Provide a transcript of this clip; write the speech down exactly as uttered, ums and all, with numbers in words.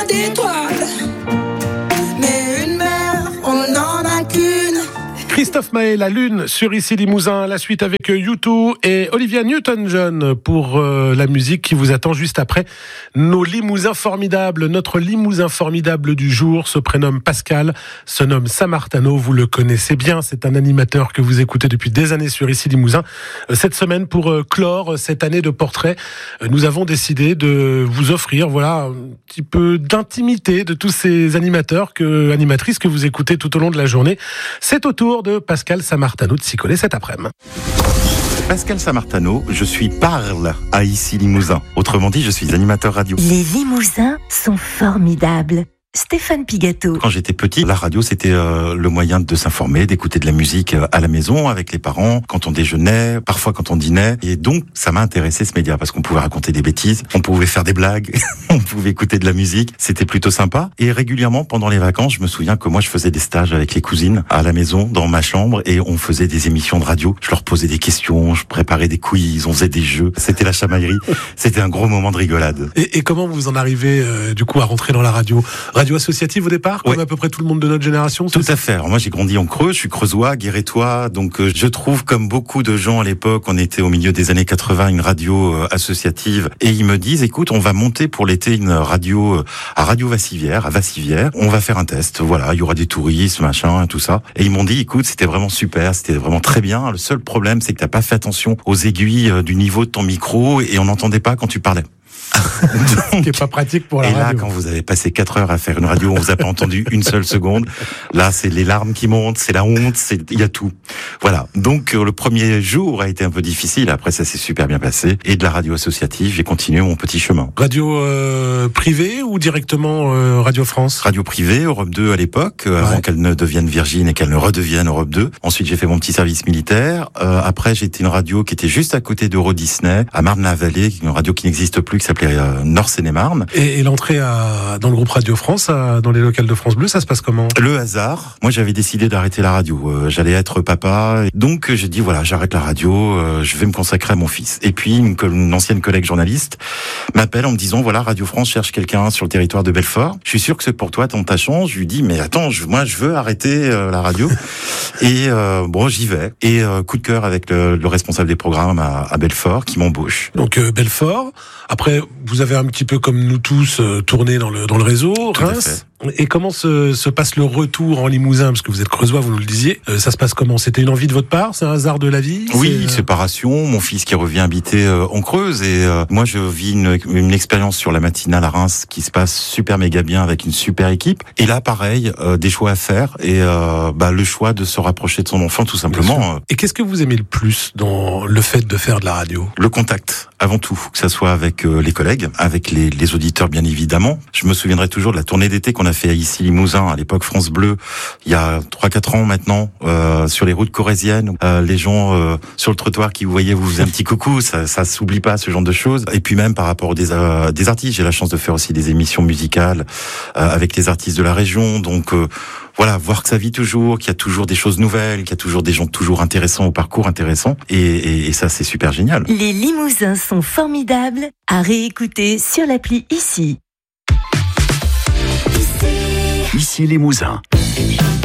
d'étoiles, mais une mère, on n'en a qu'une. Christophe Maé, La Lune, sur Ici Limousin. La suite avec U deux et Olivia Newton-John pour euh, la musique qui vous attend juste après. Nos Limousins formidables. Notre Limousin formidable du jour se prénomme Pascal, se nomme Samartano. Vous le connaissez bien. C'est un animateur que vous écoutez depuis des années sur Ici Limousin. Cette semaine, pour euh, clore cette année de portrait, euh, nous avons décidé de vous offrir, voilà, un petit peu d'intimité de tous ces animateurs, que, animatrices que vous écoutez tout au long de la journée. C'est au tour de Pascal Samartano de s'y coller cet après-midi. Pascal Samartano, je suis parle à Ici Limousin. Autrement dit, je suis animateur radio. Les Limousins sont formidables. Stéphane Pigato. Quand j'étais petit, la radio, c'était euh, le moyen de s'informer, d'écouter de la musique euh, à la maison, avec les parents, quand on déjeunait, parfois quand on dînait. Et donc, ça m'a intéressé, ce média, parce qu'on pouvait raconter des bêtises, on pouvait faire des blagues, on pouvait écouter de la musique. C'était plutôt sympa. Et régulièrement, pendant les vacances, je me souviens que moi, je faisais des stages avec les cousines à la maison, dans ma chambre, et on faisait des émissions de radio. Je leur posais des questions, je préparais des quiz, on faisait des jeux. C'était la chamaillerie. C'était un gros moment de rigolade. Et, et comment vous en arrivez, euh, du coup, à rentrer dans la radio ? Radio associative au départ, comme ouais. à peu près tout le monde de notre génération. Tout à fait. Alors moi j'ai grandi en Creuse, je suis creusois, guérétois, donc euh, je trouve comme beaucoup de gens à l'époque, on était au milieu des années quatre-vingts, une radio euh, associative, et ils me disent, écoute, on va monter pour l'été une radio euh, à Radio Vassivière, à Vassivière, on va faire un test, voilà, il y aura des touristes, machin, tout ça. Et ils m'ont dit, écoute, c'était vraiment super, c'était vraiment très bien. Le seul problème, c'est que t'as pas fait attention aux aiguilles euh, du niveau de ton micro, et on n'entendait pas quand tu parlais. Donc, qui est pas pratique pour la et radio. Et là, quand vous avez passé quatre heures à faire une radio, on vous a pas entendu une seule seconde. Là, c'est les larmes qui montent, c'est la honte, c'est, il y a tout. Voilà. Donc, euh, le premier jour a été un peu difficile. Après, ça s'est super bien passé. Et de la radio associative, j'ai continué mon petit chemin. Radio euh, privée ou directement euh, Radio France ? Radio privée, Europe deux à l'époque, euh, ouais. avant qu'elle ne devienne Virgin et qu'elle ne redevienne Europe deux. Ensuite, j'ai fait mon petit service militaire. Euh, après, j'ai été une radio qui était juste à côté d'Euro Disney, à Marne-la-Vallée, une radio qui n'existe plus, qui s'appelait euh, Nord-Seine-et-Marne. Et, et l'entrée à, dans le groupe Radio France, à, dans les locales de France Bleu, ça se passe comment ? Le hasard. Moi, j'avais décidé d'arrêter la radio. Euh, j'allais être papa. Donc, euh, j'ai dit, voilà, j'arrête la radio, euh, je vais me consacrer à mon fils. Et puis, une, une ancienne collègue journaliste m'appelle en me disant, voilà, Radio France cherche quelqu'un sur le territoire de Belfort. Je suis sûr que c'est pour toi, ton ta chance. Je lui dis, mais attends, je, moi, je veux arrêter euh, la radio. Et euh, bon, j'y vais. Et euh, coup de cœur avec le, le responsable des programmes à, à Belfort qui m'embauche. Donc, euh, Belfort. Après, vous avez un petit peu comme nous tous euh, tourné dans le dans le réseau, Tout Reims. Et comment se, se passe le retour en Limousin ? Parce que vous êtes creusois, vous nous le disiez. Euh, ça se passe comment ? C'était une envie de votre part ? C'est un hasard de la vie ? Oui, c'est... séparation, mon fils qui revient habiter euh, en Creuse. Et euh, moi, je vis une, une expérience sur la matinale à Reims qui se passe super méga bien avec une super équipe. Et là, pareil, euh, des choix à faire. Et euh, bah, le choix de se rapprocher de son enfant, tout simplement. Et qu'est-ce que vous aimez le plus dans le fait de faire de la radio ? Le contact, avant tout. Que ça soit avec euh, les collègues, avec les, les auditeurs, bien évidemment. Je me souviendrai toujours de la tournée d'été qu'on a fait à Ici Limousin, à l'époque France Bleu, il y a trois quatre ans maintenant, euh, sur les routes corréziennes, euh, les gens euh, sur le trottoir qui vous voyaient vous faisaient un petit coucou, ça, ça s'oublie pas, ce genre de choses. Et puis même par rapport aux des, euh, des artistes, j'ai la chance de faire aussi des émissions musicales euh, avec les artistes de la région, donc euh, voilà, voir que ça vit toujours, qu'il y a toujours des choses nouvelles, qu'il y a toujours des gens toujours intéressants, au parcours intéressant, et, et, et ça c'est super génial. Les Limousins sont formidables, à réécouter sur l'appli Ici. Ici Limousin.